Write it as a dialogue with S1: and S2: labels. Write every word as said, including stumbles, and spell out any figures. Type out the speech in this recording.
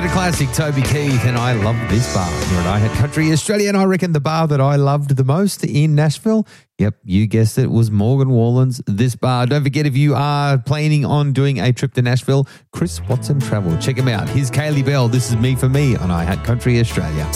S1: a classic, Toby Keith, and I love this bar. Here at I Had Country Australia, and I reckon the bar that I loved the most in Nashville, yep, you guessed it, was Morgan Wallen's This Bar. Don't forget, if you are planning on doing a trip to Nashville, Chris Watson Travel. Check him out. Here's Kaylee Bell. This is Me for Me on I Had Country Australia.